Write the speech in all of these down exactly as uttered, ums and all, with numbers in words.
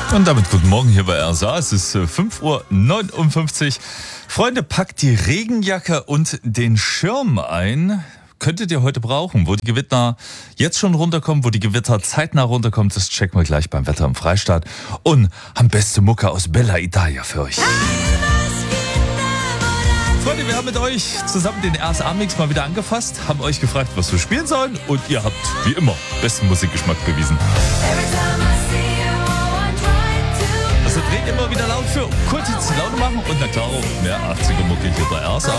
Und damit guten Morgen hier bei R S A. Es ist fünf Uhr neunundfünfzig. Freunde, packt die Regenjacke und den Schirm ein. Könntet ihr heute brauchen. Wo die Gewitter jetzt schon runterkommen, wo die Gewitter zeitnah runterkommen, das checken wir gleich beim Wetter im Freistaat. Und haben beste Mucke aus Bella Italia für euch. Freunde, wir haben mit euch zusammen den R S A-Mix mal wieder angefasst, haben euch gefragt, was wir spielen sollen, und ihr habt, wie immer, besten Musikgeschmack bewiesen. Also dreht immer wieder laut für kurz ins Laune machen und na klar auch mehr achtziger-Mucke hier bei R S A.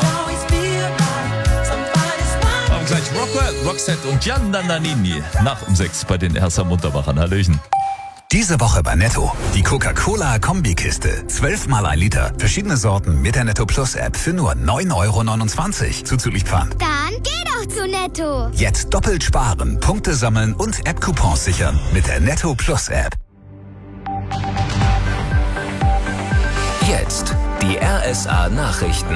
Aber gleich Rockwell, Roxette und Gianna Nannini nach um sechs bei den R S A-Muntermachern. Hallöchen. Diese Woche bei Netto. Die Coca-Cola-Kombikiste. zwölfmal ein Liter. Verschiedene Sorten mit der Netto Plus App für nur neun Euro neunundzwanzig. Zuzüglich Pfand. Dann geh doch zu Netto. Jetzt doppelt sparen, Punkte sammeln und App-Coupons sichern mit der Netto Plus App. Jetzt die R S A-Nachrichten.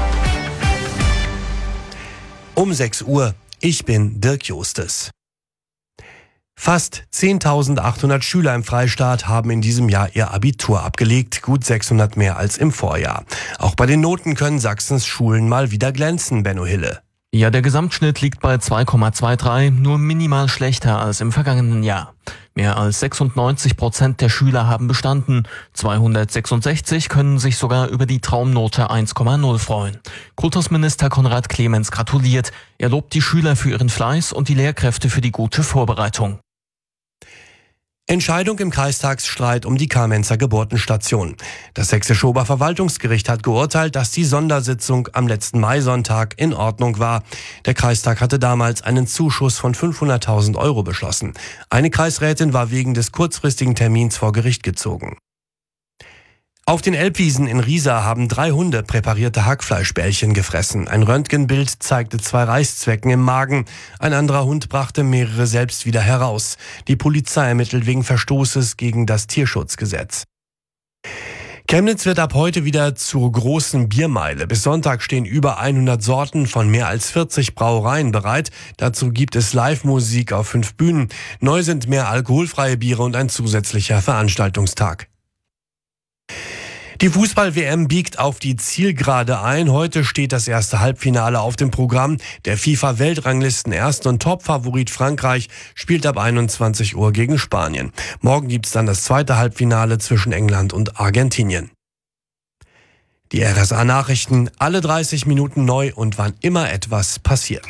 Um sechs Uhr. Ich bin Dirk Justes. Fast zehntausendachthundert Schüler im Freistaat haben in diesem Jahr ihr Abitur abgelegt, gut sechshundert mehr als im Vorjahr. Auch bei den Noten können Sachsens Schulen mal wieder glänzen, Benno Hille. Ja, der Gesamtschnitt liegt bei zwei Komma dreiundzwanzig, nur minimal schlechter als im vergangenen Jahr. Mehr als sechsundneunzig Prozent der Schüler haben bestanden. zweihundertsechsundsechzig können sich sogar über die Traumnote eins Komma null freuen. Kultusminister Konrad Clemens gratuliert. Er lobt die Schüler für ihren Fleiß und die Lehrkräfte für die gute Vorbereitung. Entscheidung im Kreistagsstreit um die Kamenzer Geburtenstation. Das Sächsische Oberverwaltungsgericht hat geurteilt, dass die Sondersitzung am letzten Maisonntag in Ordnung war. Der Kreistag hatte damals einen Zuschuss von fünfhunderttausend Euro beschlossen. Eine Kreisrätin war wegen des kurzfristigen Termins vor Gericht gezogen. Auf den Elbwiesen in Riesa haben drei Hunde präparierte Hackfleischbällchen gefressen. Ein Röntgenbild zeigte zwei Reißzwecken im Magen. Ein anderer Hund brachte mehrere selbst wieder heraus. Die Polizei ermittelt wegen Verstoßes gegen das Tierschutzgesetz. Chemnitz wird ab heute wieder zur großen Biermeile. Bis Sonntag stehen über hundert Sorten von mehr als vierzig Brauereien bereit. Dazu gibt es Live-Musik auf fünf Bühnen. Neu sind mehr alkoholfreie Biere und ein zusätzlicher Veranstaltungstag. Die Fußball-W M biegt auf die Zielgerade ein. Heute steht das erste Halbfinale auf dem Programm. Der FIFA-Weltranglisten-Erst- und Top-Favorit Frankreich spielt ab einundzwanzig Uhr gegen Spanien. Morgen gibt's dann das zweite Halbfinale zwischen England und Argentinien. Die R S A-Nachrichten, alle dreißig Minuten neu und wann immer etwas passiert.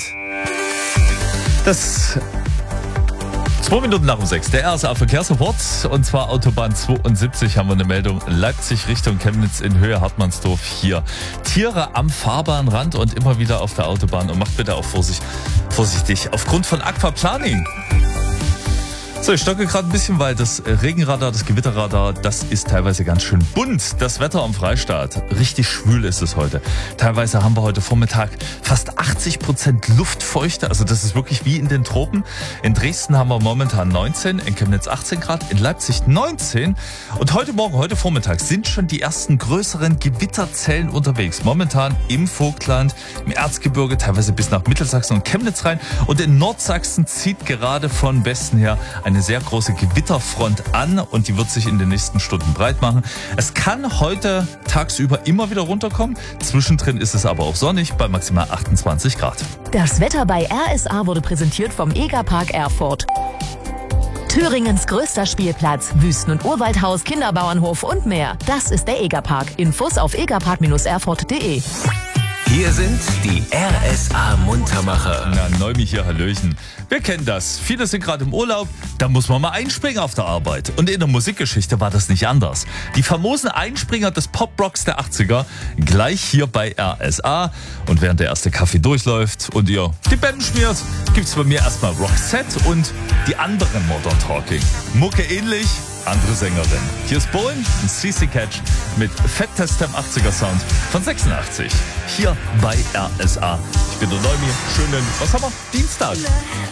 Das Zwei Minuten nach um sechs, der R S A-Verkehrsreport, und zwar Autobahn zweiundsiebzig haben wir eine Meldung, Leipzig Richtung Chemnitz in Höhe Hartmannsdorf hier. Tiere am Fahrbahnrand und immer wieder auf der Autobahn, und macht bitte auch Vorsicht, vorsichtig aufgrund von Aquaplaning. So, ich stocke gerade ein bisschen, weil das Regenradar, das Gewitterradar, das ist teilweise ganz schön bunt. Das Wetter am Freistaat, richtig schwül ist es heute. Teilweise haben wir heute Vormittag fast achtzig Prozent Luftfeuchte, also das ist wirklich wie in den Tropen. In Dresden haben wir momentan neunzehn, in Chemnitz achtzehn Grad, in Leipzig neunzehn. Und heute Morgen, heute Vormittag sind schon die ersten größeren Gewitterzellen unterwegs. Momentan im Vogtland, im Erzgebirge, teilweise bis nach Mittelsachsen und Chemnitz rein. Und in Nordsachsen zieht gerade von Westen her ein eine sehr große Gewitterfront an, und die wird sich in den nächsten Stunden breit machen. Es kann heute tagsüber immer wieder runterkommen. Zwischendrin ist es aber auch sonnig bei maximal achtundzwanzig Grad. Das Wetter bei R S A wurde präsentiert vom Egerpark Erfurt. Thüringens größter Spielplatz, Wüsten- und Urwaldhaus, Kinderbauernhof und mehr. Das ist der Egerpark. Infos auf egerpark erfurt punkt de. Hier sind die R S A-Muntermacher. Na, Neumi hier, Hallöchen. Wir kennen das. Viele sind gerade im Urlaub, da muss man mal einspringen auf der Arbeit. Und in der Musikgeschichte war das nicht anders. Die famosen Einspringer des Pop-Rocks der achtziger, gleich hier bei R S A. Und während der erste Kaffee durchläuft und ihr die Bänden schmiert, gibt's bei mir erstmal Roxette und die anderen Modern Talking. Mucke ähnlich, andere Sängerin. Hier ist Bohlen und C C Catch mit Fett Testem achtziger Sound von sechsundachtzig. Hier bei R S A. Ich bin der Neumi. Schönen, was haben wir? Dienstag.